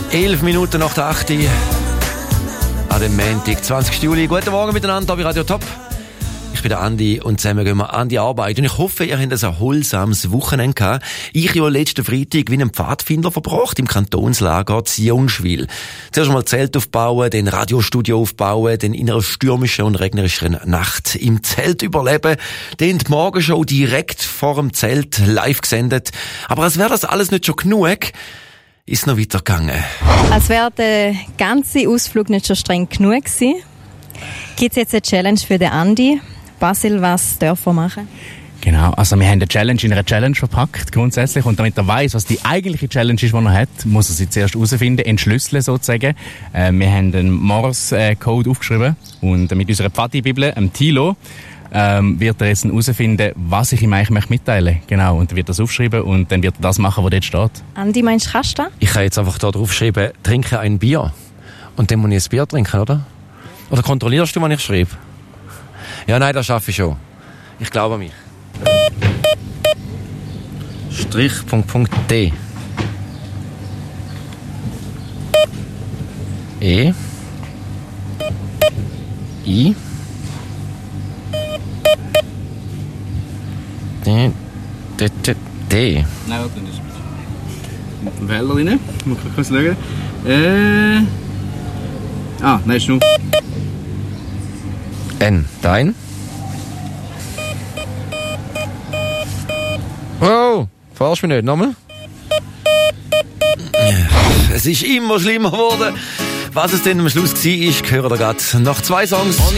11 Minuten nach der 8. An dem Montag, 20. Juli. Guten Morgen miteinander, bei Radio Top. Ich bin der Andi und zusammen gehen wir an die Arbeit. Und ich hoffe, ihr habt ein erholsames Wochenende gehabt. Ich habe letzten Freitag wie ein Pfadfinder verbracht im Kantonslager Zionschwil. Zuerst mal Zelt aufbauen, dann Radiostudio aufbauen, dann in einer stürmischen und regnerischen Nacht im Zelt überleben, dann die Morgenshow direkt vor dem Zelt live gesendet. Aber als wäre das alles nicht schon genug, ist noch weitergegangen. Als wäre der ganze Ausflug nicht schon streng genug gewesen, gibt es jetzt eine Challenge für den Andi. Basil, was dürfen wir machen? Genau, also wir haben eine Challenge in einer Challenge verpackt, grundsätzlich. Und damit er weiss, was die eigentliche Challenge ist, die er hat, muss er sie zuerst herausfinden, entschlüsseln sozusagen. Wir haben einen Morse-Code aufgeschrieben und mit unserer Pfadi-Bibel, dem Thilo, wird er jetzt herausfinden, was ich ihm eigentlich mitteilen möchte. Genau, und er wird das aufschreiben und dann wird er das machen, was dort steht. Andi, meinst du, kannst du das? Ich kann jetzt einfach da draufschreiben, trinke ein Bier. Und dann muss ich ein Bier trinken, oder? Oder kontrollierst du, was ich schreibe? Ja, nein, das schaffe ich schon. Ich glaube an mich. Strich, D. E. I. D. Nein, warte, das ist mit dem Wähler rein. Muss ich kurz schauen. Nein, ist nur N. Dein. Oh, verarsch mich nicht. Nochmal. Es ist immer schlimmer geworden. Was es denn am Schluss war, hören wir gerade nach 2 Songs.